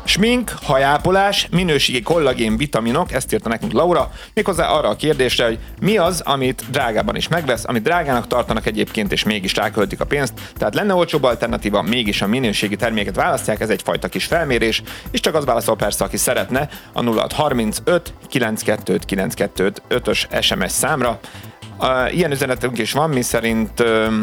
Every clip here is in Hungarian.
Smink, hajápolás, minőségi kollagén, vitaminok, ezt írta nekünk Laura, méghozzá arra a kérdésre, hogy mi az, amit drágában is megvesz, amit drágának tartanak egyébként, és mégis ráköltik a pénzt. Tehát lenne olcsóbb alternatíva, mégis a minőségi terméket választják, ez egyfajta kis felmérés, és csak az válaszol persze, aki szeretne a 0635 922 925 5-ös SMS számra. Ilyen üzenetünk is van, miszerint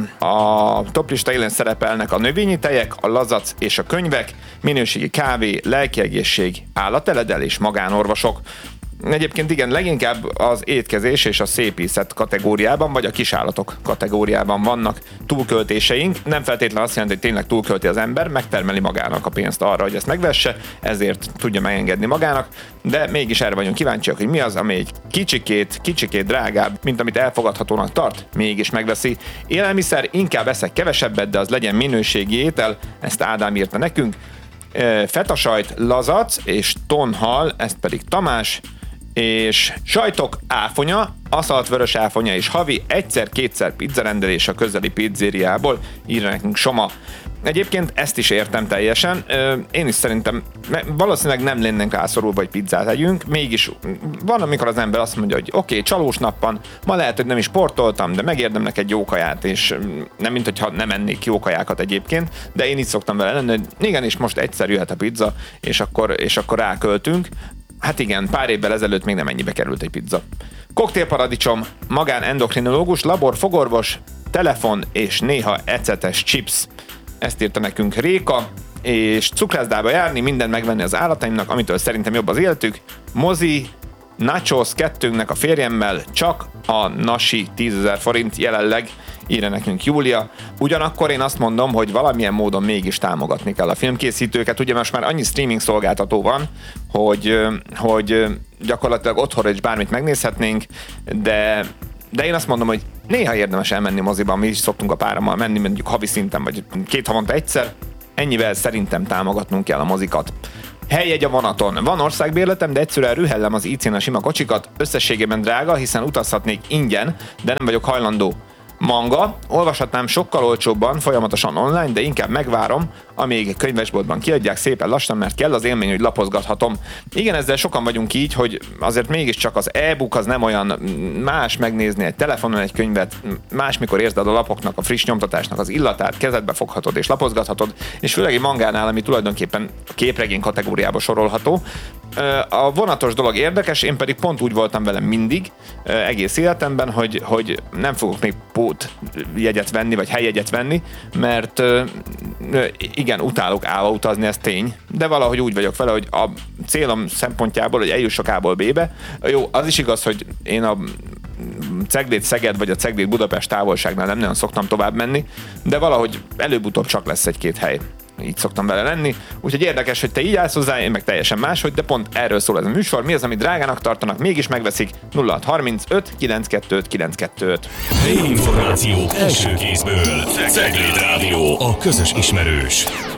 a toplista élén szerepelnek a növényi tejek, a lazac és a könyvek, minőségi kávé, lelkiegészség, állateledel és magánorvosok. Egyébként igen, leginkább az étkezés és a szépészet kategóriában, vagy a kisállatok kategóriában vannak túlköltéseink. Nem feltétlenül azt jelenti, hogy tényleg túlkölti az ember, megtermeli magának a pénzt arra, hogy ezt megvesse, ezért tudja megengedni magának, de mégis erre vagyunk kíváncsiak, hogy mi az, ami egy kicsikét drágább, mint amit elfogadhatónak tart, mégis megveszi. Élelmiszer, inkább eszek kevesebbet, de az legyen minőségi étel, ezt Ádám írta nekünk. Fetasajt, lazac és tonhal, ezt pedig Tamás, és sajtok, áfonya, aszalt vörös áfonya és havi egyszer-kétszer pizzarendelés a közeli pizzériából, írja nekünk Soma. Egyébként ezt is értem teljesen, én is szerintem valószínűleg nem lennénk rászorulva, hogy pizzát együnk, mégis van, amikor az ember azt mondja, hogy oké, csalós nap van, ma lehet, hogy nem is sportoltam, de megérdemlek egy jó kaját, és nem mint hogyha nem ennék jó kajákat egyébként, de én így szoktam vele lenni, hogy igenis most egyszer jöhet a pizza, és akkor ráköltünk. Hát igen, pár évvel ezelőtt még nem ennyibe került egy pizza. Koktélparadicsom, magán endokrinológus, labor fogorvos, telefon és néha ecetes chips. Ezt írta nekünk Réka, és cukrászdába járni, mindent megvenni az állataimnak, amitől szerintem jobb az életük. Mozi, nachos kettőnknek a férjemmel, csak a nasi 10 000 forint jelenleg, írja nekünk Júlia. Ugyanakkor én azt mondom, hogy valamilyen módon mégis támogatni kell a filmkészítőket. Ugye most már annyi streaming szolgáltató van, hogy gyakorlatilag otthonra is bármit megnézhetnénk, de én azt mondom, hogy néha érdemes elmenni moziban, mi is szoktunk a párammal menni, mondjuk havi szinten, vagy 2 havonta egyszer. Ennyivel szerintem támogatnunk kell a mozikat. Helyjegy a vonaton. Van országbérletem, de egyszerűen rühellem az IC-n a sima kocsikat. Összességében drága, hiszen utazhatnék ingyen, de nem vagyok hajlandó. Manga, olvashatnám sokkal olcsóbban, folyamatosan online, de inkább megvárom, amíg könyvesboltban kiadják szépen lassan, mert kell az élmény, hogy lapozgathatom. Igen, ezzel sokan vagyunk így, hogy azért mégiscsak az e-book az nem olyan más megnézni egy telefonon egy könyvet, más mikor érzed a lapoknak, a friss nyomtatásnak az illatát, kezedbe foghatod és lapozgathatod, és főleg egy mangánál, ami tulajdonképpen képregény kategóriába sorolható. A vonatos dolog érdekes, én pedig pont úgy voltam vele mindig, egész életemben, hogy nem fogok még pótjegyet venni, vagy helyjegyet venni, mert igen, utálok állva utazni, ez tény, de valahogy úgy vagyok vele, hogy a célom szempontjából, hogy eljussak A-ból B-be. Jó, az is igaz, hogy én a Cegléd-Szeged vagy a Cegléd-Budapest távolságnál nem nagyon szoktam tovább menni, de valahogy előbb-utóbb csak lesz egy-két hely. Így szoktam vele lenni. Úgyhogy érdekes, hogy te így állsz hozzá, én meg teljesen máshogy, de pont erről szól ez a műsor. Mi az, amit drágának tartanak, mégis megveszik? 0635 922 925. Információk első kézből. Cegléd Rádió, a közös ismerős.